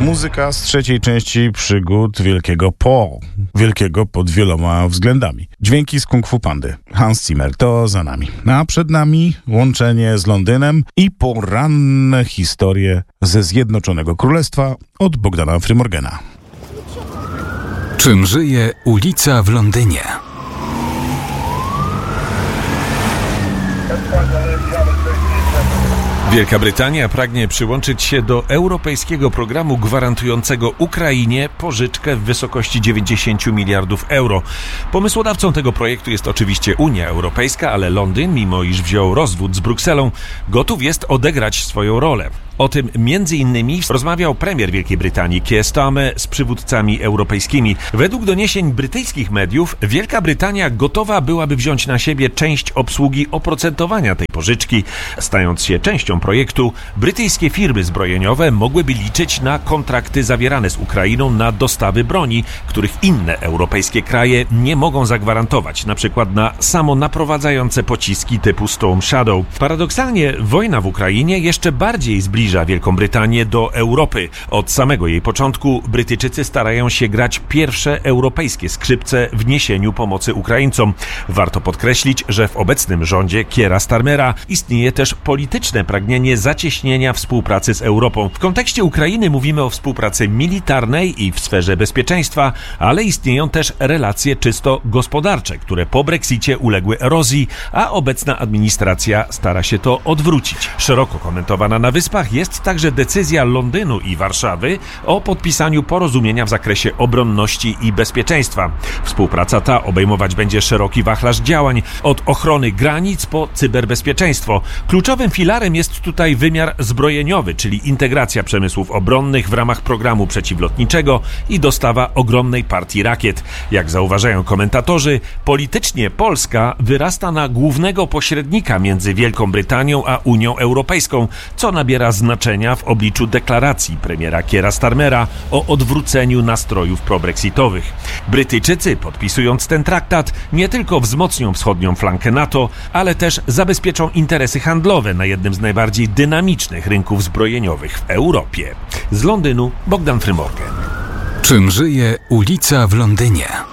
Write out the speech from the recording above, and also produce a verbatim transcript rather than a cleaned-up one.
Muzyka z trzeciej części przygód Wielkiego Po. Wielkiego pod wieloma względami. Dźwięki z Kung Fu Pandy. Hans Zimmer, to za nami. A przed nami łączenie z Londynem i poranne historie ze Zjednoczonego Królestwa od Bogdana Frymorgena. Czym żyje ulica w Londynie? Wielka Brytania pragnie przyłączyć się do europejskiego programu gwarantującego Ukrainie pożyczkę w wysokości dziewięćdziesiąt miliardów euro. Pomysłodawcą tego projektu jest oczywiście Unia Europejska, ale Londyn, mimo iż wziął rozwód z Brukselą, gotów jest odegrać swoją rolę. O tym między innymi rozmawiał premier Wielkiej Brytanii Keir Starmer z przywódcami europejskimi. Według doniesień brytyjskich mediów Wielka Brytania gotowa byłaby wziąć na siebie część obsługi oprocentowania tej pożyczki. Stając się częścią projektu, brytyjskie firmy zbrojeniowe mogłyby liczyć na kontrakty zawierane z Ukrainą na dostawy broni, których inne europejskie kraje nie mogą zagwarantować, na przykład na samonaprowadzające pociski typu Storm Shadow. Paradoksalnie wojna w Ukrainie jeszcze bardziej zbliża Zbliża Wielką Brytanię do Europy. Od samego jej początku Brytyjczycy starają się grać pierwsze europejskie skrzypce w niesieniu pomocy Ukraińcom. Warto podkreślić, że w obecnym rządzie Keira Starmera istnieje też polityczne pragnienie zacieśnienia współpracy z Europą. W kontekście Ukrainy mówimy o współpracy militarnej i w sferze bezpieczeństwa, ale istnieją też relacje czysto gospodarcze, które po Brexicie uległy erozji, a obecna administracja stara się to odwrócić. Szeroko komentowana na Wyspach jest także decyzja Londynu i Warszawy o podpisaniu porozumienia w zakresie obronności i bezpieczeństwa. Współpraca ta obejmować będzie szeroki wachlarz działań, od ochrony granic po cyberbezpieczeństwo. Kluczowym filarem jest tutaj wymiar zbrojeniowy, czyli integracja przemysłów obronnych w ramach programu przeciwlotniczego i dostawa ogromnej partii rakiet. Jak zauważają komentatorzy, politycznie Polska wyrasta na głównego pośrednika między Wielką Brytanią a Unią Europejską, co nabiera znaczenia w obliczu deklaracji premiera Keira Starmera o odwróceniu nastrojów probrexitowych. Brytyjczycy, podpisując ten traktat, nie tylko wzmocnią wschodnią flankę NATO, ale też zabezpieczą interesy handlowe na jednym z najbardziej dynamicznych rynków zbrojeniowych w Europie. Z Londynu Bogdan Frymorgen. Czym żyje ulica w Londynie?